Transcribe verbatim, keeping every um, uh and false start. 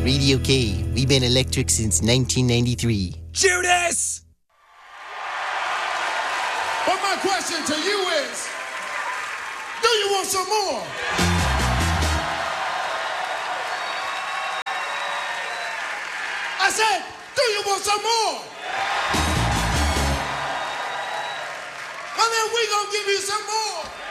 Radio K, we've been electric since nineteen ninety-three. Judas! But my question to you is, do you want some more? I said, do you want some more? Well, then we gonna give you some more.